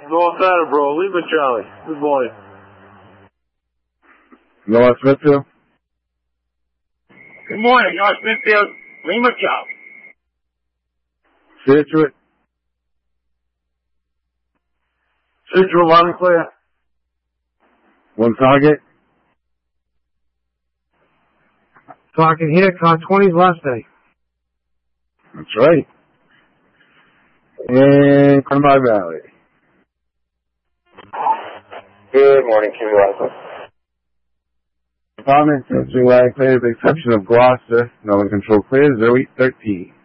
North Attleboro, Lima Charlie. Good morning. North Smithfield? Good morning, North Smithfield, Lima Charlie. Situate? Central Montclair. Woonsocket? Talking here, car 20's last day. That's right. And Cranberry Valley. Good morning, Kimmy License. Department, Central Ag clear with the exception of Gloucester. No one control clear, 0813.